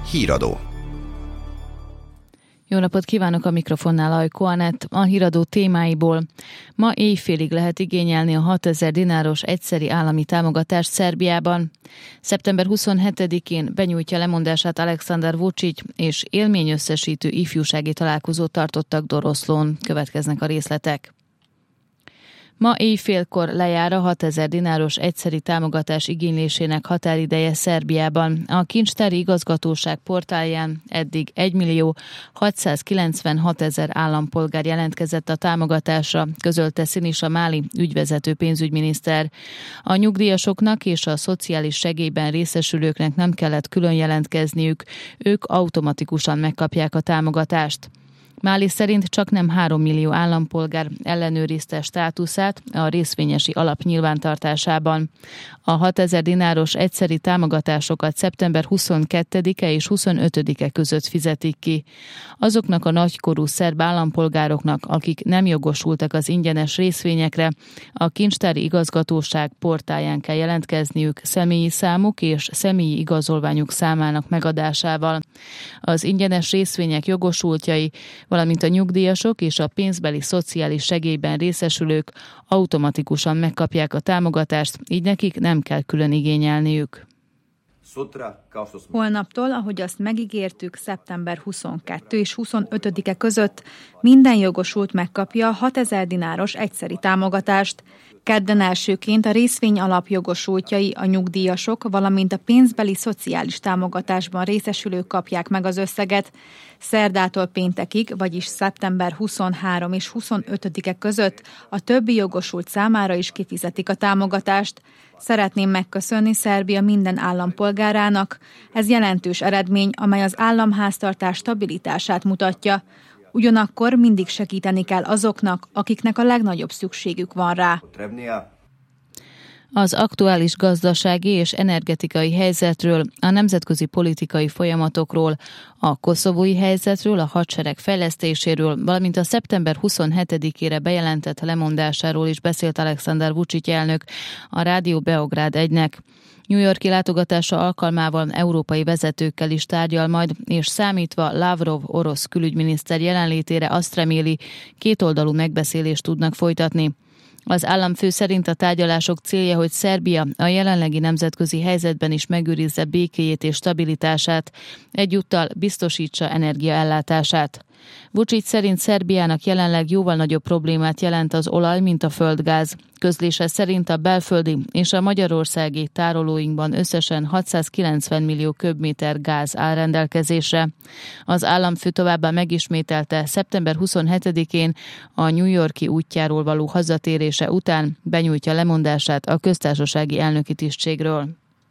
Híradó. Jó napot kívánok, a mikrofonnál Ajko Anett. A híradó témáiból: ma éjfélig lehet igényelni a 6000 dináros egyszeri állami támogatást Szerbiában. Szeptember 27-én benyújtja lemondását Aleksandar Vučić, és élményösszesítő ifjúsági találkozót tartottak Doroszlón. Következnek a részletek. Ma éjfélkor lejár a 6000 dináros egyszeri támogatás igénylésének határideje Szerbiában. A kincstári igazgatóság portálján eddig 1.696.000 állampolgár jelentkezett a támogatásra, közölte Sinisa Mali ügyvezető pénzügyminiszter. A nyugdíjasoknak és a szociális segélyben részesülőknek nem kellett külön jelentkezniük, ők automatikusan megkapják a támogatást. Máli szerint csaknem 3 millió állampolgár ellenőrizte státuszát a részvényesi alap nyilvántartásában. A 6000 dináros egyszeri támogatásokat szeptember 22-e és 25-e között fizetik ki. Azoknak a nagykorú szerb állampolgároknak, akik nem jogosultak az ingyenes részvényekre, a kincstári igazgatóság portáján kell jelentkezniük személyi számuk és személyi igazolványuk számának megadásával. Az ingyenes részvények jogosultjai, valamint a nyugdíjasok és a pénzbeli szociális segélyben részesülők automatikusan megkapják a támogatást, így nekik nem kell külön igényelniük. Holnaptól, ahogy azt megígértük, szeptember 22 és 25-e között minden jogosult megkapja a 6000 dináros egyszeri támogatást. Kedden elsőként a részvény alapjogosultjai, a nyugdíjasok, valamint a pénzbeli szociális támogatásban részesülők kapják meg az összeget. Szerdától péntekig, vagyis szeptember 23 és 25-e között a többi jogosult számára is kifizetik a támogatást. Szeretném megköszönni Szerbia minden állampolgárának. Ez jelentős eredmény, amely az államháztartás stabilitását mutatja. Ugyanakkor mindig segíteni kell azoknak, akiknek a legnagyobb szükségük van rá. Az aktuális gazdasági és energetikai helyzetről, a nemzetközi politikai folyamatokról, a koszovói helyzetről, a hadsereg fejlesztéséről, valamint a szeptember 27-ére bejelentett lemondásáról is beszélt Aleksandar Vučić elnök a Rádió Beográd 1-nek. New York-i látogatása alkalmával európai vezetőkkel is tárgyal majd, és számítva Lavrov orosz külügyminiszter jelenlétére azt reméli, kétoldalú megbeszélést tudnak folytatni. Az államfő szerint a tárgyalások célja, hogy Szerbia a jelenlegi nemzetközi helyzetben is megőrizze békéjét és stabilitását, egyúttal biztosítsa energiaellátását. Vučić szerint Szerbiának jelenleg jóval nagyobb problémát jelent az olaj, mint a földgáz. Közlése szerint a belföldi és a magyarországi tárolóinkban összesen 690 millió köbméter gáz áll rendelkezésre. Az államfő továbbá megismételte szeptember 27-én a New York-i útjáról való hazatérése után benyújtja lemondását a köztársasági elnöki tisztségről.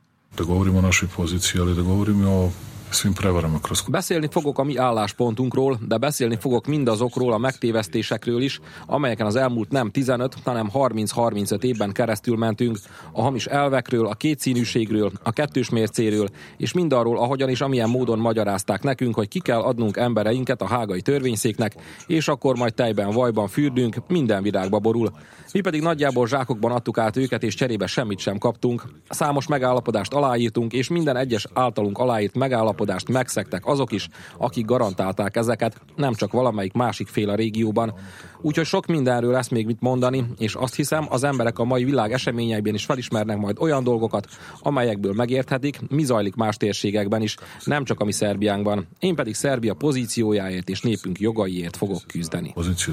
Beszélni fogok a mi álláspontunkról, de beszélni fogok mindazokról a megtévesztésekről is, amelyeken az elmúlt nem 15, hanem 30-35 évben keresztül mentünk, a hamis elvekről, a kétszínűségről, a kettős mércéről, és mindarról, ahogyan és amilyen módon magyarázták nekünk, hogy ki kell adnunk embereinket a hágai törvényszéknek, és akkor majd tejben, vajban fürdünk, minden virágba borul. Mi pedig nagyjából zsákokban adtuk át őket, és cserébe semmit sem kaptunk. Számos megállapodást aláírtunk, és minden egyes általunk aláírt megállapodást megszegtek azok is, akik garantálták ezeket, nem csak valamelyik másik fél a régióban. Úgyhogy sok mindenről lesz még mit mondani, és azt hiszem, az emberek a mai világ eseményeiben is felismernek majd olyan dolgokat, amelyekből megérthetik, mi zajlik más térségekben is, nem csak a mi Szerbiánkban. Én pedig Szerbia pozíciójáért és népünk jogaiért fogok küzdeni.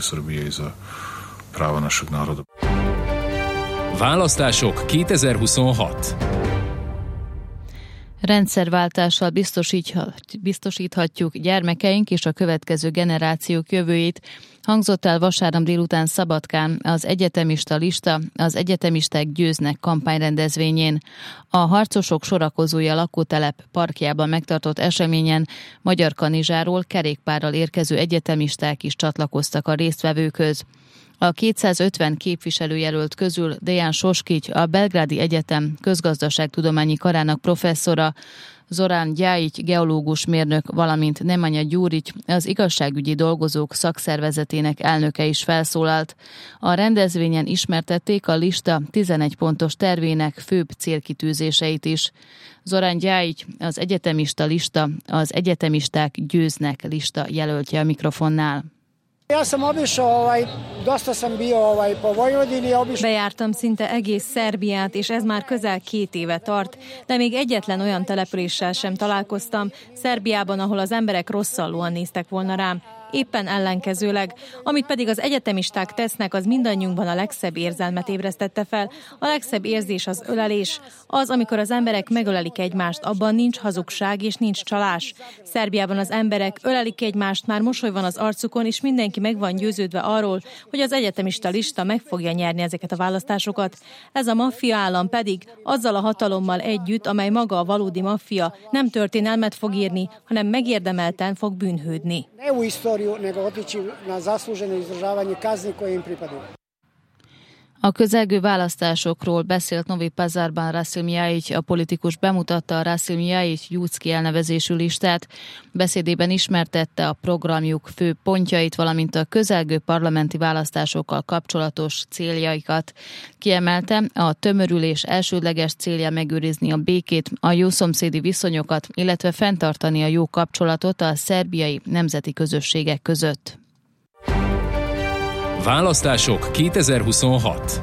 Választások 2026. Rendszerváltással biztosíthatjuk gyermekeink és a következő generációk jövőjét, hangzott el vasárnap délután Szabadkán az egyetemista lista, az Egyetemisták győznek kampányrendezvényén. A harcosok sorakozója lakótelep parkjában megtartott eseményen Magyar Kanizsáról kerékpárral érkező egyetemisták is csatlakoztak a résztvevőkhöz. A 250 képviselőjelölt közül Dejan Soskic, a Belgrádi Egyetem közgazdaságtudományi karának professzora, Zoran Gyajic geológusmérnök, valamint Nemanja Gyuric, az igazságügyi dolgozók szakszervezetének elnöke is felszólalt. A rendezvényen ismertették a lista 11 pontos tervének főbb célkitűzéseit is. Zoran Gyajic, az egyetemista lista, az egyetemisták győznek lista jelöltje a mikrofonnál. Bejártam szinte egész Szerbiát, és ez már közel 2 éve tart, de még egyetlen olyan településsel sem találkoztam Szerbiában, ahol az emberek rosszallóan néztek volna rám. Éppen ellenkezőleg, amit pedig az egyetemisták tesznek, az mindannyiunkban a legszebb érzelmet ébresztette fel. A legszebb érzés az ölelés, az, amikor az emberek megölelik egymást, abban nincs hazugság és nincs csalás. Szerbiában az emberek ölelik egymást, már mosoly van az arcukon, és mindenki meg van győződve arról, hogy az egyetemista lista meg fogja nyerni ezeket a választásokat. Ez a maffia állam pedig azzal a hatalommal együtt, amely maga a valódi maffia, nem történelmet fog írni, hanem megérdemelten fog bűnhődni. A közelgő választásokról beszélt Novi Pazarban Rasim Ljajic, a politikus bemutatta a Rasim Ljajic-Jucki elnevezésű listát. Beszédében ismertette a programjuk fő pontjait, valamint a közelgő parlamenti választásokkal kapcsolatos céljaikat. Kiemelte, a tömörülés elsődleges célja megőrizni a békét, a jószomszédi viszonyokat, illetve fenntartani a jó kapcsolatot a szerbiai nemzeti közösségek között. Választások 2026.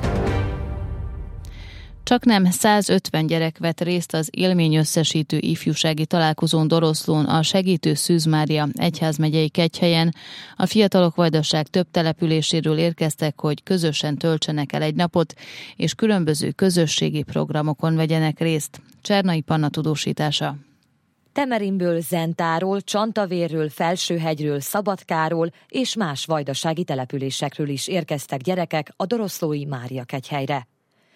Csaknem 150 gyerek vett részt az élményösszesítő ifjúsági találkozón Doroszlón, a segítő Szűz Mária egyházmegyei Kegyhelyen. A fiatalok Vajdaság több településéről érkeztek, hogy közösen töltsenek el egy napot, és különböző közösségi programokon vegyenek részt. Csernai Panna tudósítása. Temerinből, Zentáról, Csantavérről, Felsőhegyről, Szabadkáról és más vajdasági településekről is érkeztek gyerekek a doroszlói Mária kegyhelyre.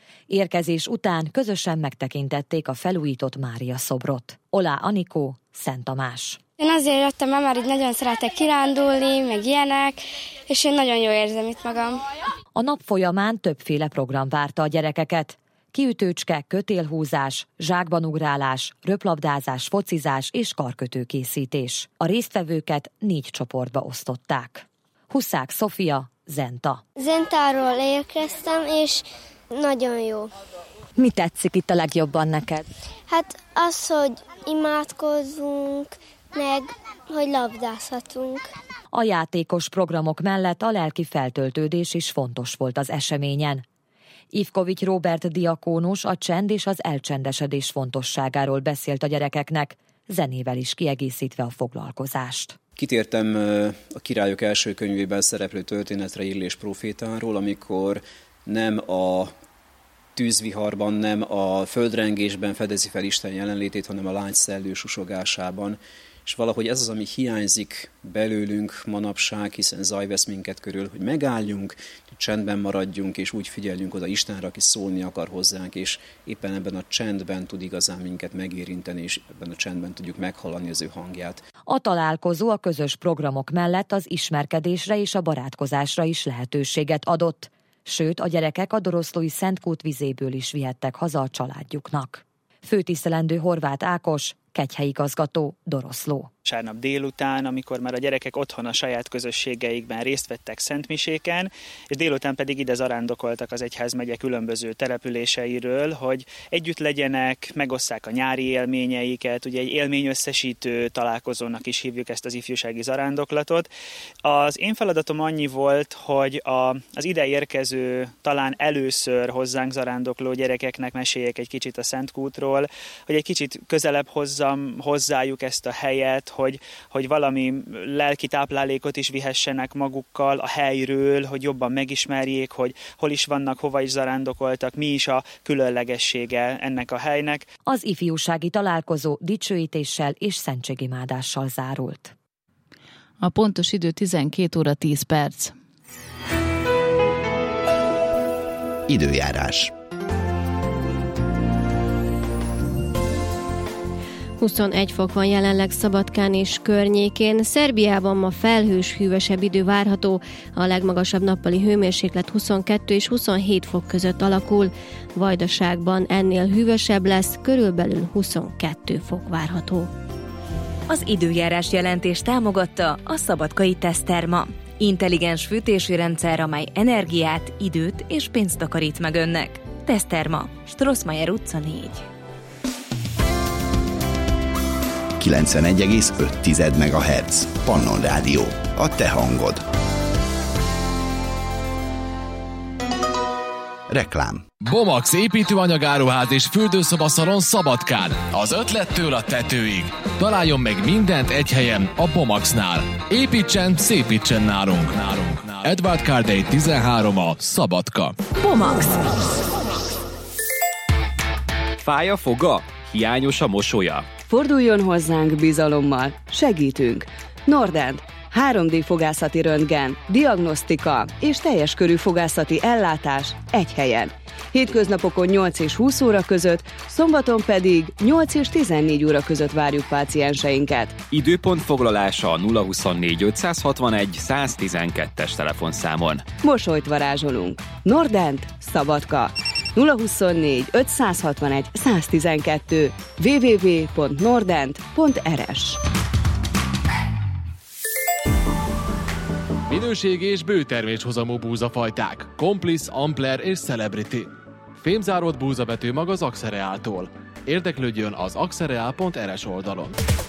Érkezés után közösen megtekintették a felújított Mária szobrot. Olá Anikó, Szent Tamás. Én azért jöttem, mert így nagyon szeretek kirándulni, meg ilyenek, és én nagyon jól érzem itt magam. A nap folyamán többféle program várta a gyerekeket. Kiütőcske, kötélhúzás, zsákbanugrálás, röplabdázás, focizás és karkötőkészítés. A résztvevőket 4 csoportba osztották. Huszák Szofia, Zenta. Zentáról érkeztem, és nagyon jó. Mi tetszik itt a legjobban neked? Hát az, hogy imádkozzunk, meg hogy labdázhatunk. A játékos programok mellett a lelki feltöltődés is fontos volt az eseményen. Ivkovics Róbert diakónus a csend és az elcsendesedés fontosságáról beszélt a gyerekeknek, zenével is kiegészítve a foglalkozást. Kitértem a Királyok első könyvében szereplő történetre, Illés prófétáról, amikor nem a tűzviharban, nem a földrengésben fedezi fel Isten jelenlétét, hanem a lágy szellő susogásában. És valahogy ez az, ami hiányzik belőlünk manapság, hiszen zaj vesz minket körül, hogy megálljunk, hogy csendben maradjunk, és úgy figyeljünk oda Istenre, aki szólni akar hozzánk, és éppen ebben a csendben tud igazán minket megérinteni, és ebben a csendben tudjuk meghallani az ő hangját. A találkozó a közös programok mellett az ismerkedésre és a barátkozásra is lehetőséget adott. Sőt, a gyerekek a doroszlói Szentkút vizéből is vihettek haza a családjuknak. Főtisztelendő Horváth Ákos, kegyhelyigazgató, Doroszló. Vasárnap délután, amikor már a gyerekek otthon a saját közösségeikben részt vettek szentmiséken, és délután pedig ide zarándokoltak az egyházmegye különböző településeiről, hogy együtt legyenek, megosszák a nyári élményeiket, ugye egy élményösszesítő találkozónak is hívjuk ezt az ifjúsági zarándoklatot. Az én feladatom annyi volt, hogy az ide érkező, talán először hozzánk zarándokló gyerekeknek meséljek egy kicsit a Szentkútról, hogy egy kicsit közelebb hozzam hozzájuk ezt a helyet, hogy valami lelki táplálékot is vihessenek magukkal a helyről, hogy jobban megismerjék, hogy hol is vannak, hova is zarándokoltak, mi is a különlegessége ennek a helynek. Az ifjúsági találkozó dicsőítéssel és szentségimádással zárult. A pontos idő 12 óra 10 perc. Időjárás. 21 fok van jelenleg Szabadkán és környékén. Szerbiában ma felhős, hűvösebb idő várható. A legmagasabb nappali hőmérséklet 22 és 27 fok között alakul. Vajdaságban ennél hűvösebb lesz, körülbelül 22 fok várható. Az időjárás jelentés támogatta a Szabadkai Teszterma. Intelligens fűtési rendszer, amely energiát, időt és pénzt takarít meg önnek. Teszterma, Strossmayer utca 4. 91,5 MHz. Pannon Rádió. A te hangod. Reklám. Bomax építőanyagáruház és fürdőszobaszalon Szabadkán. Az ötlettől a tetőig. Találjon meg mindent egy helyen a Bomaxnál. Építsen, szépítsen nálunk. Edward Cardey 13 a Szabadka. Bomax. Fáj a foga? Hiányos a mosolya? Forduljon hozzánk bizalommal. Segítünk. Nordent. 3D fogászati röntgen, diagnosztika és teljes körű fogászati ellátás egy helyen. Hétköznapokon 8 és 20 óra között, szombaton pedig 8 és 14 óra között várjuk pácienseinket. Időpont foglalása 024 561 112-es telefonszámon. Mosolyt varázsolunk. Nordent, Szabadka. 024 561 112 www.nordent.rs. Minőségi és bőterméshozamú búzafajták. Complice, Ampler és Celebrity. Fémzáródott búzabető mag az Axereáltól. Érdeklődjön az axereal.rs oldalon.